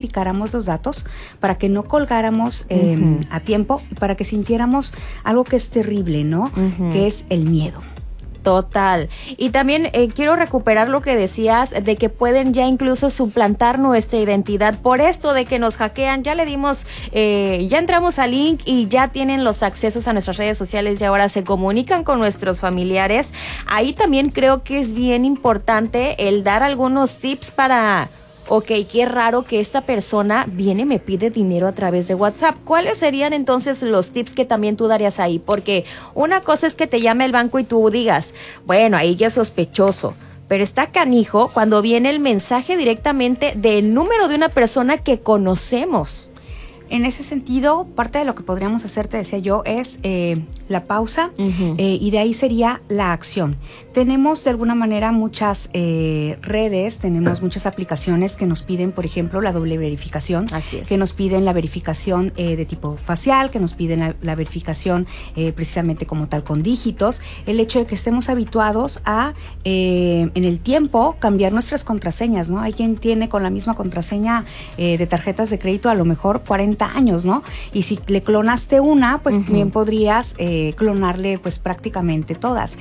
verificáramos los datos, para que no colgáramos a tiempo, para que sintiéramos algo que es terrible, ¿no? Que es el miedo. Total. Y también quiero recuperar lo que decías de que pueden ya incluso suplantar nuestra identidad por esto de que nos hackean. Ya le dimos, ya entramos al link y ya tienen los accesos a nuestras redes sociales y ahora se comunican con nuestros familiares. Ahí también creo que es bien importante el dar algunos tips para... Ok, qué raro que esta persona viene y me pide dinero a través de WhatsApp. ¿Cuáles serían entonces los tips que también tú darías ahí? Porque una cosa es que te llame el banco y tú digas, bueno, ahí ya es sospechoso. Pero está canijo cuando viene el mensaje directamente del número de una persona que conocemos. En ese sentido, parte de lo que podríamos hacer, te decía yo, es la pausa y de ahí sería la acción. Tenemos de alguna manera muchas redes, tenemos muchas aplicaciones que nos piden, por ejemplo, la doble verificación. Así es. Que nos piden la verificación de tipo facial, que nos piden la verificación precisamente como tal con dígitos. El hecho de que estemos habituados a, en el tiempo, cambiar nuestras contraseñas, ¿no? Hay quien tiene con la misma contraseña de tarjetas de crédito a lo mejor 40 años, ¿no? Y si le clonaste una, pues bien podrías clonarle pues prácticamente todas.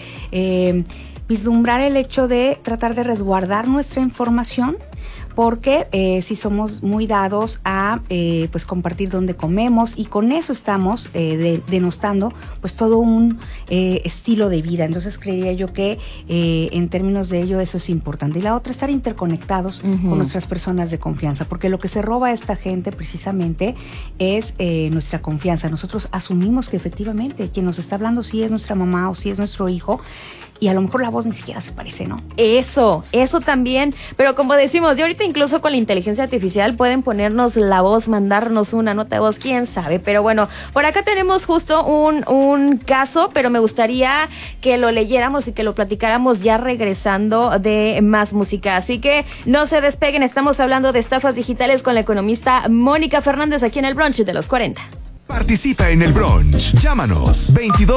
Vislumbrar el hecho de tratar de resguardar nuestra información, porque si somos muy dados a pues compartir dónde comemos, y con eso estamos denostando pues todo un estilo de vida. Entonces creería yo que en términos de ello eso es importante. Y la otra, estar interconectados con nuestras personas de confianza, porque lo que se roba a esta gente precisamente es nuestra confianza. Nosotros asumimos que efectivamente quien nos está hablando sí es nuestra mamá o sí es nuestro hijo, y a lo mejor la voz ni siquiera se parece, ¿no? Eso también. Pero como decimos, y ahorita incluso con la inteligencia artificial pueden ponernos la voz, mandarnos una nota de voz, quién sabe. Pero bueno, por acá tenemos justo un caso, pero me gustaría que lo leyéramos y que lo platicáramos ya regresando de más música. Así que no se despeguen, estamos hablando de estafas digitales con la economista Mónica Fernández aquí en el Brunch de los 40. Participa en el brunch. Llámanos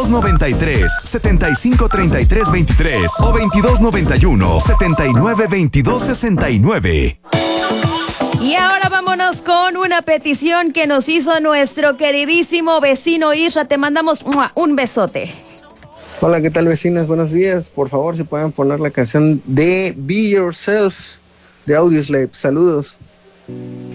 2293-7533-23 o 2291-792269. Y ahora vámonos con una petición que nos hizo nuestro queridísimo vecino Isra. Te mandamos un besote. Hola, ¿qué tal, vecinas? Buenos días. Por favor, si pueden poner la canción de Be Yourself de Audioslave. Saludos.